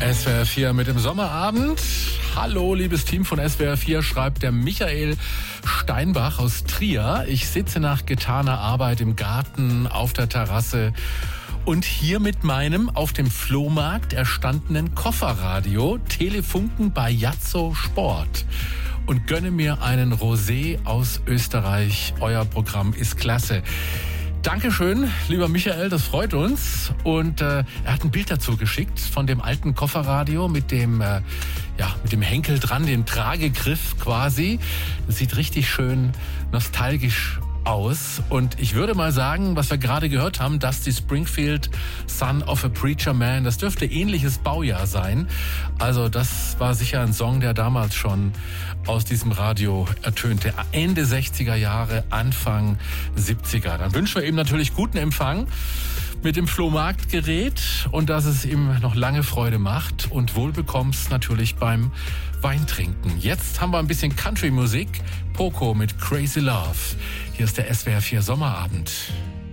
SWR 4 mit dem Sommerabend. Hallo, liebes Team von SWR 4, schreibt der Michael Steinbach aus Trier. Ich sitze nach getaner Arbeit im Garten auf der Terrasse und hier mit meinem auf dem Flohmarkt erstandenen Kofferradio Telefunken bei Yazzo Sport und gönne mir einen Rosé aus Österreich. Euer Programm ist klasse. Dankeschön, lieber Michael, das freut uns. Und er hat ein Bild dazu geschickt von dem alten Kofferradio mit dem Henkel dran, dem Tragegriff quasi. Das sieht richtig schön nostalgisch aus. Und ich würde mal sagen, was wir gerade gehört haben, Dusty Springfield, Son of a Preacher Man, das dürfte ähnliches Baujahr sein. Also das war sicher ein Song, der damals schon aus diesem Radio ertönte. Ende 60er Jahre, Anfang 70er. Dann wünschen wir ihm natürlich guten Empfang mit dem Flohmarktgerät und dass es ihm noch lange Freude macht und Wohlbekommst natürlich beim Weintrinken. Jetzt haben wir ein bisschen Country-Musik. Poco mit Crazy Love. Hier ist der SWR 4 Sommerabend.